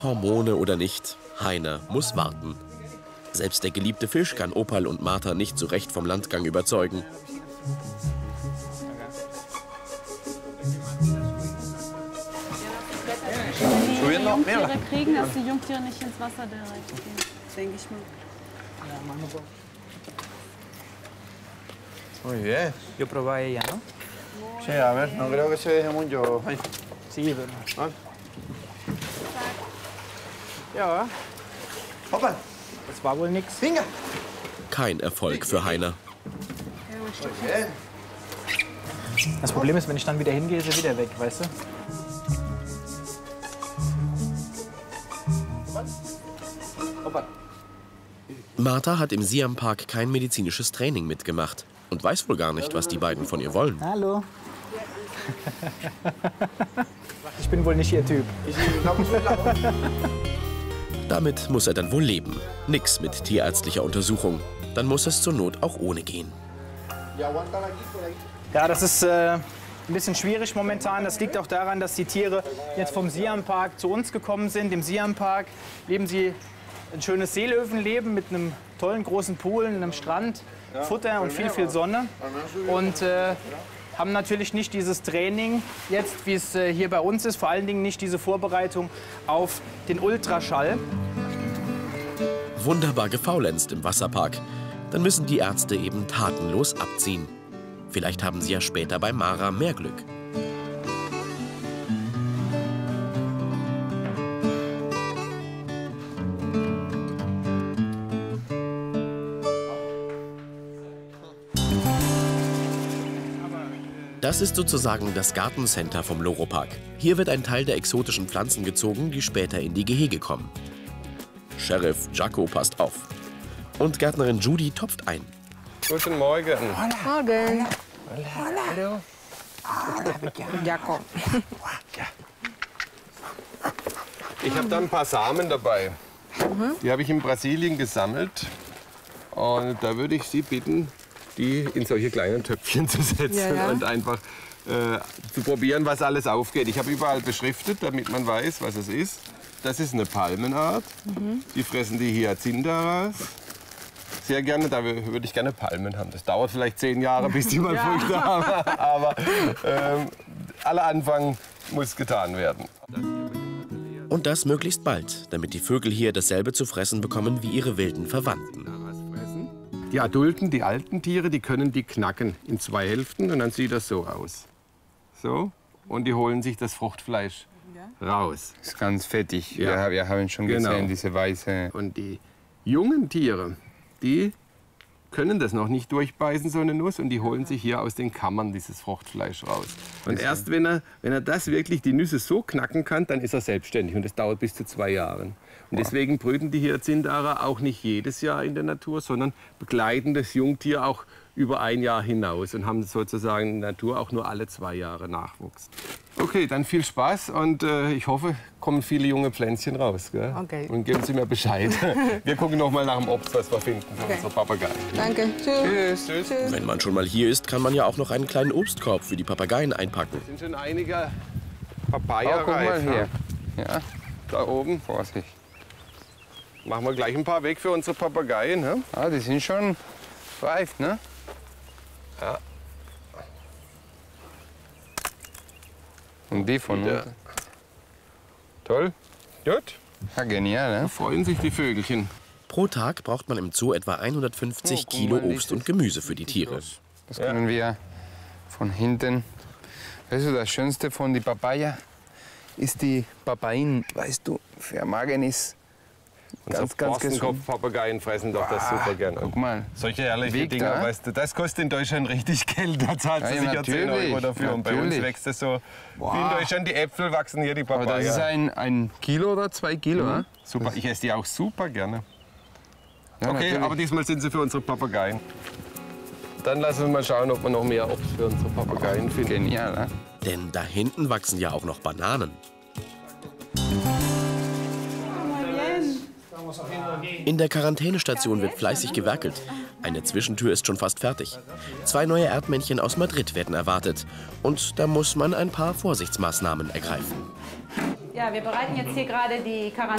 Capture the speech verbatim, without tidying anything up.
Hormone oder nicht, Heiner muss warten. Selbst der geliebte Fisch kann Opal und Martha nicht so recht vom Landgang überzeugen. Die Jungtiere kriegen, dass die Jungtiere nicht ins Wasser direkt gehen. Denke ich mal. Ja, machen wir so. Muy bien. Yo probé ella, ¿no? Sí, a ver, no creo que se deje mucho. Ay. Sí, pero... Ah. Ja. Hoppla. Das war wohl nix. Venga. Kein Erfolg für Heiner. Das Problem ist, wenn ich dann wieder hingehe, ist er wieder weg, weißt du? Martha hat im Siam Park kein medizinisches Training mitgemacht und weiß wohl gar nicht, was die beiden von ihr wollen. Hallo. Ich bin wohl nicht ihr Typ. Damit muss er dann wohl leben. Nix mit tierärztlicher Untersuchung. Dann muss es zur Not auch ohne gehen. Ja, das ist äh, ein bisschen schwierig momentan. Das liegt auch daran, dass die Tiere jetzt vom Siam Park zu uns gekommen sind. Im Siam Park leben sie ein schönes Seelöwenleben mit einem tollen großen Pool, einem Strand, Futter und viel, viel Sonne. Und äh, haben natürlich nicht dieses Training jetzt, wie es äh, hier bei uns ist. Vor allen Dingen nicht diese Vorbereitung auf den Ultraschall. Wunderbar gefaulenzt im Wasserpark. Dann müssen die Ärzte eben tatenlos abziehen. Vielleicht haben sie ja später bei Mara mehr Glück. Das ist sozusagen das Gartencenter vom Loro-Park. Hier wird ein Teil der exotischen Pflanzen gezogen, die später in die Gehege kommen. Sheriff Jaco passt auf. Und Gärtnerin Judy topft ein. Guten Morgen. Morgen. Hallo. Jaco. Ich habe da ein paar Samen dabei. Die habe ich in Brasilien gesammelt. Und da würde ich Sie bitten, die in solche kleinen Töpfchen zu setzen Ja, ja. und einfach äh, zu probieren, was alles aufgeht. Ich habe überall beschriftet, damit man weiß, was es ist. Das ist eine Palmenart. Mhm. Die fressen die Hyacinthas. Sehr gerne, da würde ich gerne Palmen haben. Das dauert vielleicht zehn Jahre, bis die mal Ja. Früchte haben. Aber ähm, aller Anfang muss getan werden. Und das möglichst bald, damit die Vögel hier dasselbe zu fressen bekommen wie ihre wilden Verwandten. Die Adulten, die alten Tiere, die können die knacken in zwei Hälften und dann sieht das so aus. So. Und die holen sich das Fruchtfleisch raus. Das ist ganz fettig. Ja. Wir, wir haben schon Genau. gesehen, diese weiße. Und die jungen Tiere, die können das noch nicht durchbeißen, so eine Nuss, und die holen sich hier aus den Kammern dieses Fruchtfleisch raus. Und erst wenn er, wenn er das wirklich, die Nüsse so knacken kann, dann ist er selbstständig. Und das dauert bis zu zwei Jahren. Und deswegen brüten die Hyacinthara auch nicht jedes Jahr in der Natur, sondern begleiten das Jungtier auch über ein Jahr hinaus und haben sozusagen in der Natur auch nur alle zwei Jahre Nachwuchs. Okay, dann viel Spaß und äh, ich hoffe, kommen viele junge Pflänzchen raus. Gell? Okay. Und geben Sie mir Bescheid. Wir gucken noch mal nach dem Obst, was wir finden für Okay. unsere Papageien. Danke. Tschüss. Tschüss. Tschüss. Wenn man schon mal hier ist, kann man ja auch noch einen kleinen Obstkorb für die Papageien einpacken. Es sind schon einige Papaya Oh, guck mal reif. hier. Ne? Ja, Da oben. Vorsicht. Machen wir gleich ein paar weg für unsere Papageien. Ne? Ah, die sind schon reif, ne? Ja. Und die von Ja. unten. Toll. Gut. Ja, genial, Da ne? freuen sich die Vögelchen. Pro Tag braucht man im Zoo etwa hundertfünfzig Oh, guck Kilo mal, Obst dieses- und Gemüse für die Tiere. Das können wir von hinten. Weißt du, das Schönste von die Papaya ist die Papain, weißt du, für Magen ist ganz, ganz gesund. Borstenkopf-Papageien fressen doch das super gerne. Guck mal. Solche herrliche Wiegt Dinger, er? weißt du, das kostet in Deutschland richtig Geld. Da zahlt Ja, sie ja, sicher zehn Euro natürlich, dafür. Und bei uns natürlich. wächst es so. Wow. Wie in Deutschland die Äpfel wachsen hier die Aber Papaya. das ist ein, ein Kilo oder zwei Kilo, Mhm. ne? Super, ich esse die auch super gerne. Ja, Okay, natürlich. aber diesmal sind sie für unsere Papageien. Dann lassen wir mal schauen, ob wir noch mehr Obst für unsere Papageien finden. Genial, ne? Denn da hinten wachsen ja auch noch Bananen. In der Quarantänestation wird fleißig gewerkelt. Eine Zwischentür ist schon fast fertig. Zwei neue Erdmännchen aus Madrid werden erwartet. Und da muss man ein paar Vorsichtsmaßnahmen ergreifen. Ja, wir bereiten jetzt hier gerade die Quarantäne